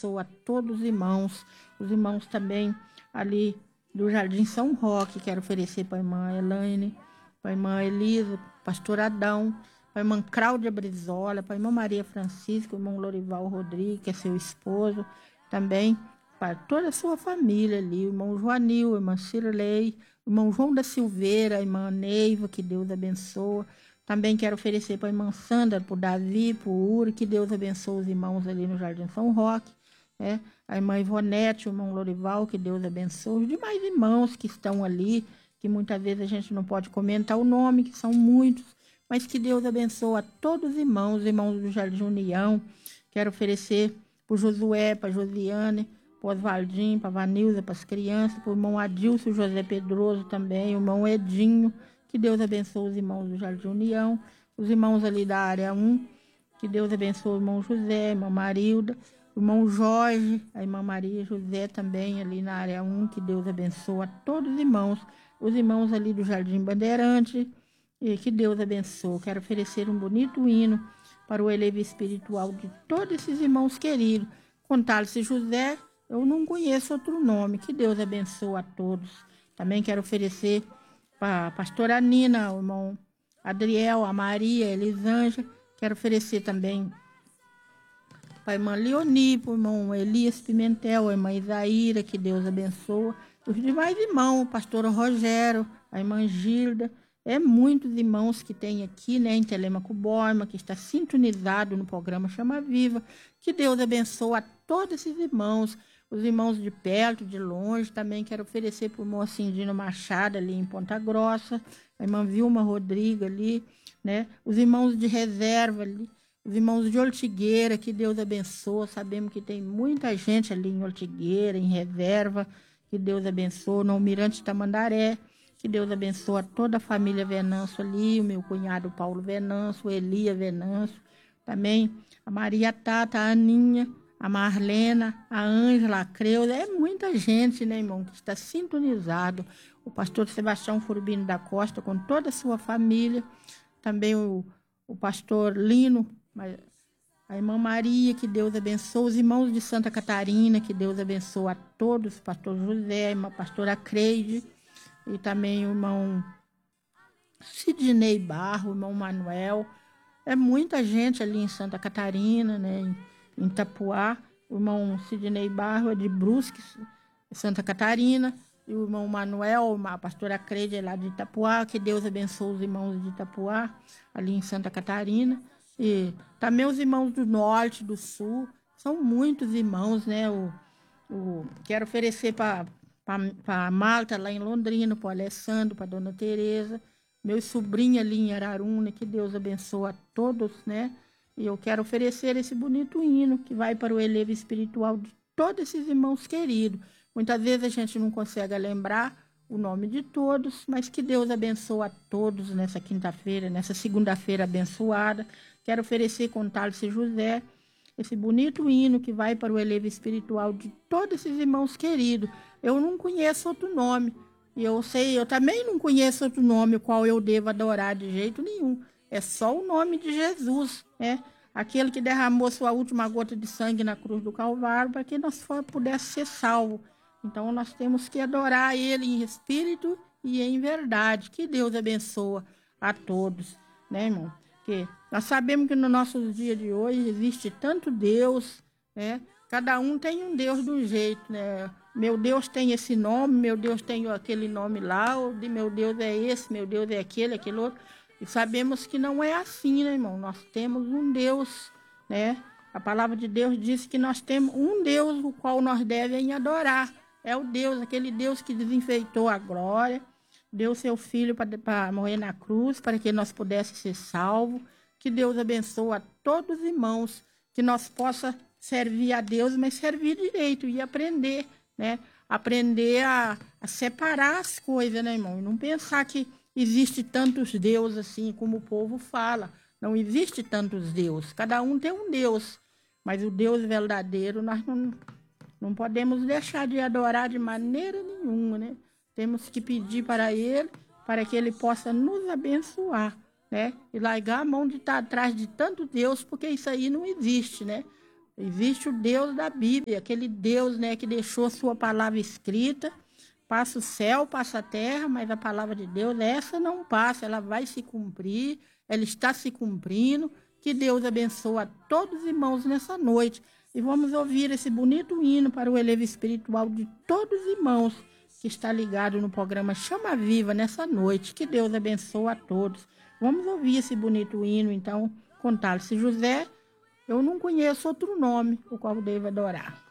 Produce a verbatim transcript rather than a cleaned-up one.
abençoa a todos os irmãos, os irmãos também ali do Jardim São Roque. Quero oferecer para a irmã Elaine, para a irmã Elisa, pastor Adão, para a irmã Cláudia Brizola, para a irmã Maria Francisca, o irmão Lorival Rodrigues, que é seu esposo, também para toda a sua família ali, o irmão Joanil, a irmã Cirlei, o irmão João da Silveira, a irmã Neiva, que Deus abençoa. Também quero oferecer para a irmã Sandra, para o Davi, para o Uri, que Deus abençoe os irmãos ali no Jardim São Roque. Né? A irmã Ivonete, o irmão Lorival, que Deus abençoe. Os demais irmãos que estão ali, que muitas vezes a gente não pode comentar o nome, que são muitos, mas que Deus abençoe a todos os irmãos, os irmãos do Jardim União. Quero oferecer para o Josué, para a Josiane, para o Oswaldinho, para a Vanilza, para as crianças, para o irmão Adilson José Pedroso também, o irmão Edinho. Que Deus abençoe os irmãos do Jardim União, os irmãos ali da área um, que Deus abençoe o irmão José, a irmã Marilda, o irmão Jorge, a irmã Maria José também ali na área um, que Deus abençoe a todos os irmãos, os irmãos ali do Jardim Bandeirante, e que Deus abençoe. Quero oferecer um bonito hino para o elevo espiritual de todos esses irmãos queridos. Contar-se José, eu não conheço outro nome, que Deus abençoe a todos. Também quero oferecer para a pastora Nina, o irmão Adriel, a Maria, a Elisângela. Quero oferecer também para a irmã Leoni, para o irmão Elias Pimentel, a irmã Isaíra, que Deus abençoe. Os demais irmãos, o pastor Rogério, a irmã Gilda. É muitos irmãos que tem aqui, né, em Telêmaco Borba, que está sintonizado no programa Chama Viva. Que Deus abençoe a todos esses irmãos. Os irmãos de perto, de longe, também quero oferecer para o irmão Cindino Machado, ali em Ponta Grossa, a irmã Vilma Rodrigues ali, né? Os irmãos de reserva ali, os irmãos de Ortigueira, que Deus abençoe. Sabemos que tem muita gente ali em Ortigueira, em reserva, que Deus abençoe. No Almirante Tamandaré, que Deus abençoe a toda a família Venâncio ali, o meu cunhado Paulo Venâncio, o Elia Venâncio, também a Maria Tata, a Aninha, a Marlena, a Ângela, a Creuza. É muita gente, né, irmão, que está sintonizado. O pastor Sebastião Furbino da Costa, com toda a sua família. Também o, o pastor Lino, a irmã Maria, que Deus abençoe. Os irmãos de Santa Catarina, que Deus abençoe a todos. O pastor José, a irmã pastora Creide. E também o irmão Sidney Barro, o irmão Manuel. É muita gente ali em Santa Catarina, né, em em Itapuá. O irmão Sidney Barro é de Brusque, Santa Catarina, e o irmão Manuel, a pastora Creide, é lá de Itapuá. Que Deus abençoe os irmãos de Itapuá, ali em Santa Catarina. E também os irmãos do norte, do sul, são muitos irmãos, né? O, o, quero oferecer para a Marta, lá em Londrina, para o Alessandro, para a dona Tereza, meu sobrinho ali em Araruna. Que Deus abençoe a todos, né? E eu quero oferecer esse bonito hino que vai para o elevo espiritual de todos esses irmãos queridos. Muitas vezes a gente não consegue lembrar o nome de todos, mas que Deus abençoe a todos nessa quinta-feira, nessa segunda-feira abençoada. Quero oferecer com Tarso José esse bonito hino que vai para o elevo espiritual de todos esses irmãos queridos. Eu não conheço outro nome, e eu sei, eu também não conheço outro nome o qual eu devo adorar de jeito nenhum. É só o nome de Jesus, né? Aquele que derramou sua última gota de sangue na cruz do Calvário para que nós pudéssemos ser salvos. Então nós temos que adorar Ele em espírito e em verdade. Que Deus abençoe a todos, né, irmão? Porque nós sabemos que no nosso dia de hoje existe tanto Deus, né? Cada um tem um Deus de um jeito, né? Meu Deus tem esse nome, meu Deus tem aquele nome lá, ou de meu Deus é esse, meu Deus é aquele, aquele outro. E sabemos que não é assim, né, irmão? Nós temos um Deus, né? A palavra de Deus diz que nós temos um Deus o qual nós devemos adorar. É o Deus, aquele Deus que desenfeitou a glória, deu seu Filho para morrer na cruz, para que nós pudéssemos ser salvos. Que Deus abençoe a todos os irmãos, que nós possa servir a Deus, mas servir direito e aprender, né? Aprender a, a separar as coisas, né, irmão? E não pensar que existe tantos deuses assim como o povo fala. Não existe tantos deuses. Cada um tem um Deus. Mas o Deus verdadeiro nós não, não podemos deixar de adorar de maneira nenhuma, né? Temos que pedir para Ele, para que Ele possa nos abençoar, né? E largar a mão de estar atrás de tanto Deus, porque isso aí não existe, né? Existe o Deus da Bíblia, aquele Deus, né, que deixou sua palavra escrita. Passa o céu, passa a terra, mas a palavra de Deus, essa não passa, ela vai se cumprir, ela está se cumprindo. Que Deus abençoe a todos os irmãos nessa noite. E vamos ouvir esse bonito hino para o elevo espiritual de todos os irmãos que está ligado no programa Chama Viva nessa noite. Que Deus abençoe a todos. Vamos ouvir esse bonito hino, então, contar-se José. Eu não conheço outro nome o qual devo adorar.